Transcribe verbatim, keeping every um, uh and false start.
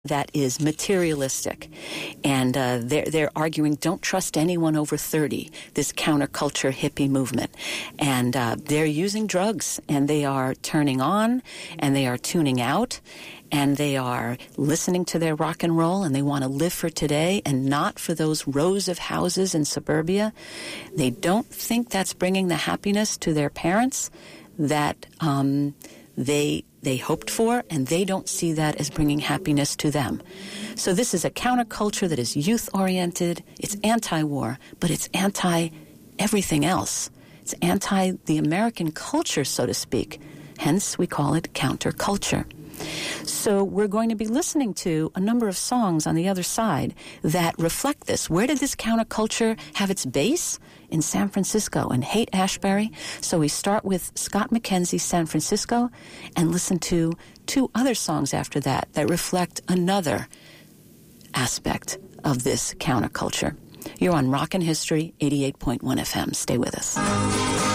that is materialistic. And uh, they're, they're arguing, don't trust anyone over thirty, this counterculture hippie movement. And uh, they're using drugs, and they are turning on, and they are tuning out, and they are listening to their rock and roll, and they want to live for today and not for those rows of houses in suburbia. They don't think that's bringing the happiness to their parents that um, they they hoped for, and they don't see that as bringing happiness to them. So this is a counterculture that is youth-oriented, it's anti-war, but it's anti-everything else. It's anti the American culture, so to speak. Hence, we call it counterculture. So we're going to be listening to a number of songs on the other side that reflect this. Where did this counterculture have its base? In San Francisco and Haight-Ashbury. So we start with Scott McKenzie's San Francisco and listen to two other songs after that that reflect another aspect of this counterculture. You're on Rockin' History, eighty-eight point one F M. Stay with us.